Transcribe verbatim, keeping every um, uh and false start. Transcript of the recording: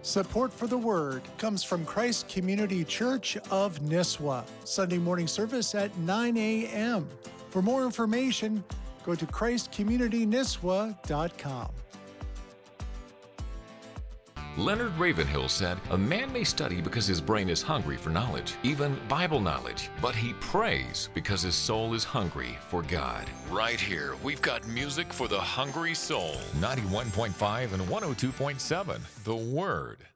Support for the Word comes from Christ Community Church of Nisswa. Sunday morning service at nine a.m. For more information, go to christ community nisswa dot com. Leonard Ravenhill said, "A man may study because his brain is hungry for knowledge, even Bible knowledge, but he prays because his soul is hungry for God." Right here, we've got music for the hungry soul. ninety-one point five and one oh two point seven, The Word.